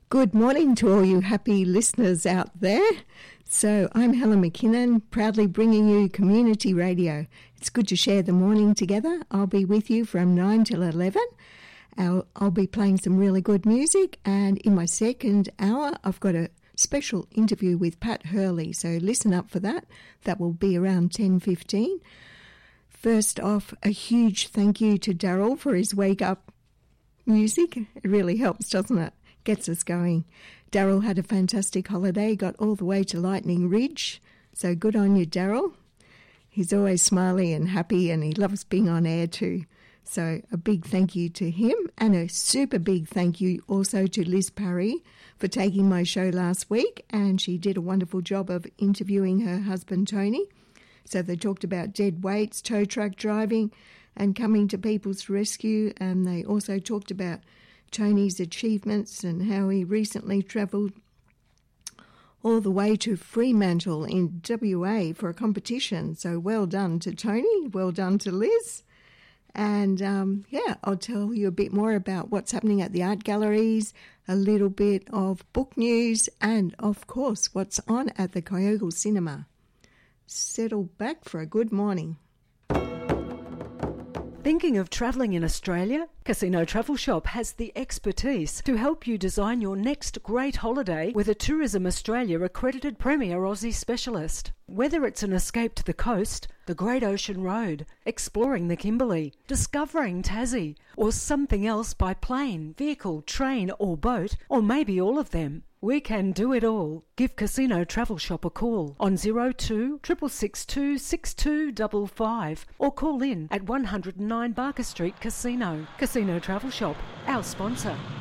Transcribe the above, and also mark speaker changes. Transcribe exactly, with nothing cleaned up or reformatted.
Speaker 1: Good morning to all you happy listeners out there. So I'm Helen McKinnon, proudly bringing you Community Radio. It's good to share the morning together. I'll be with you from nine till eleven. I'll, I'll be playing some really good music, and in my second hour I've got a special interview with Pat Hurley, so listen up for that. That will be around ten fifteen. First off, a huge thank you to Daryl for his wake up music. It really helps, doesn't it? Gets us going. Daryl had a fantastic holiday, got all the way to Lightning Ridge, so good on you, Daryl. He's always smiley and happy, and he loves being on air too. So a big thank you to him, and a super big thank you also to Liz Parry for taking my show last week, and she did a wonderful job of interviewing her husband Tony. So they talked about dead weights, tow truck driving, and coming to people's rescue, and they also talked about Tony's achievements and how he recently travelled all the way to Fremantle in W A for a competition. So well done to Tony, well done to Liz. And um, yeah, I'll tell you a bit more about what's happening at the art galleries, a little bit of book news, and of course what's on at the Kyogle Cinema. Settle back for a good morning.
Speaker 2: Thinking of travelling in Australia? Casino Travel Shop has the expertise to help you design your next great holiday with a Tourism Australia accredited Premier Aussie specialist. Whether it's an escape to the coast, the Great Ocean Road, exploring the Kimberley, discovering Tassie, or something else by plane, vehicle, train or boat, or maybe all of them, we can do it all. Give Casino Travel Shop a call on zero two six six two six two five five or call in at one oh nine Barker Street Casino. Casino Travel Shop, our sponsor.